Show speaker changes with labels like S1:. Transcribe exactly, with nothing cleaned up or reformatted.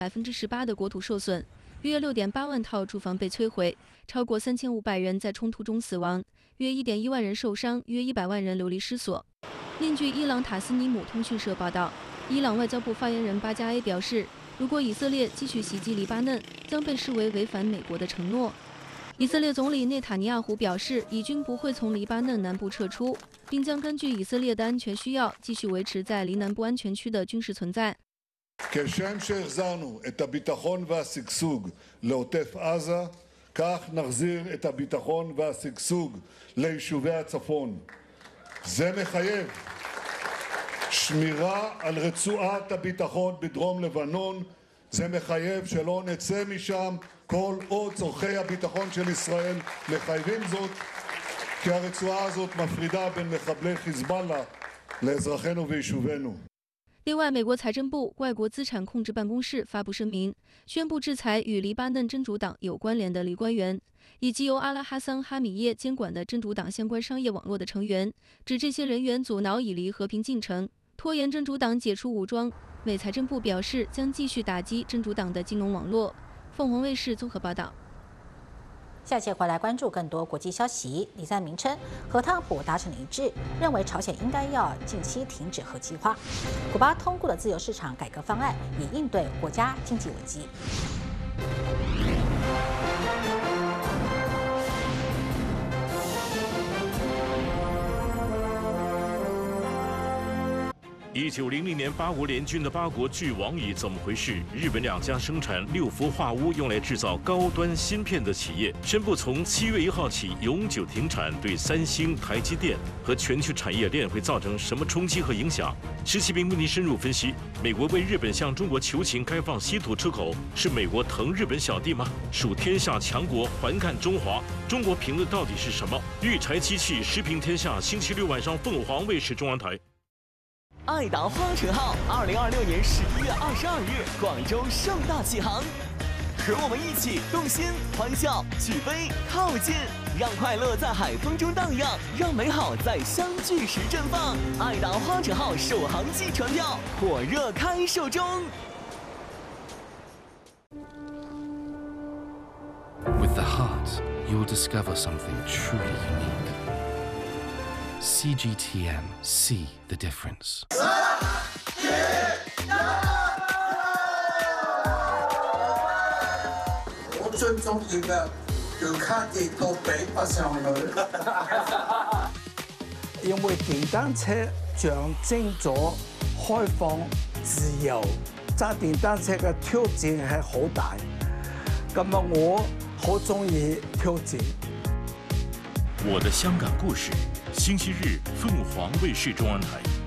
S1: 百分之十八的国土受损，约六点八万套住房被摧毁，超过三千五百人在冲突中死亡，约一点一万人受伤，约一百万人流离失所。另据伊朗塔斯尼姆通讯社报道，伊朗外交部发言人巴加埃表示，如果以色列继续袭击黎巴嫩，将被视为违反美国的承诺。以色列总理内塔尼亚胡表示，以军不会从黎巴嫩南部撤出，并将根据以色列的安全需要，继续维持在黎南部安全区的军事存在。
S2: כשם שהחזרנו את הביטחון והשגשוג לעוטף עזה, כך נחזיר את הביטחון והשגשוג ליישובי הצפון. זה מחייב שמירה על רצועת הביטחון בדרום לבנון, זה מחייב שלא נצא משם כל עוד צורכי הביטחון של ישראל מחייבים זאת, כי הרצועה הזאת מפרידה בין מחבלי חיזבאללה לאזרחינו ויישובינו.
S1: 另外，美国财政部外国资产控制办公室发布声明，宣布制裁与黎巴嫩真主党有关联的黎官员，以及由阿拉哈桑哈米耶监管的真主党相关商业网络的成员，指这些人员阻挠以黎和平进程，拖延真主党解除武装。美财政部表示，将继续打击真主党的金融网络。凤凰卫视综合报道。
S3: 下期回来关注更多国际消息。李在明称，和特朗普达成了一致，认为朝鲜应该要近期停止核计划。古巴通过了自由市场改革方案，以应对国家经济危机。
S4: 一九零零年八国联军的八国巨王椅怎么回事？日本两家生产六氟化钨用来制造高端芯片的企业宣布，从七月一号起永久停产，对三星、台积电和全球产业链会造成什么冲击和影响？施启斌为您深入分析。美国为日本向中国求情开放稀土出口，是美国疼日本小弟吗？属天下强国环看中华，中国评论到底是什么？育才机器时评天下，星期六晚上凤凰卫视中央台。
S5: 爱达花城号二零二六年十一月二十二日广州盛大启航，和我们一起动心、欢笑、举杯、靠近，让快乐在海风中荡漾，让美好在相聚时绽放。爱达花城号首航季船票火热开售中。
S6: With the heart, you'll discover something truly unique. C G T M, see the difference.
S7: 我最中意嘅條卡跌到比不上去，因為電單車象徵咗開放、自由，揸電單車嘅挑戰係好大。咁啊，我好中意挑戰。
S4: 我的香港故事。 星期日，凤凰卫视中央台。